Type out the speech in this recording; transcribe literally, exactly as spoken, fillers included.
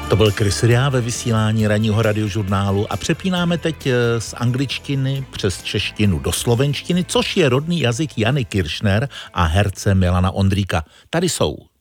To byl Chris Rea ve vysílání ranního radiožurnálu a přepínáme teď z angličtiny přes češtinu do slovenštiny, což je rodný jazyk Jany Kiršner a herce Milana Ondríka. Tady jsou